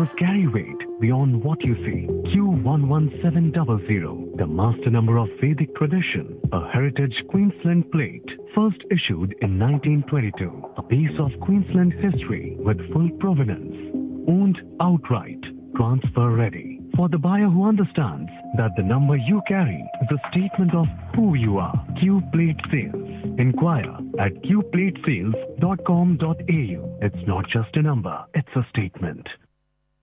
numbers carry weight beyond what you see. Q11700, the master number of Vedic tradition, a heritage Queensland plate, first issued in 1922. A piece of Queensland history with full provenance. Owned outright, transfer ready. For the buyer who understands that the number you carry is a statement of who you are. Q Plate Sales. Inquire at qplatesales.com.au. It's not just a number, it's a statement.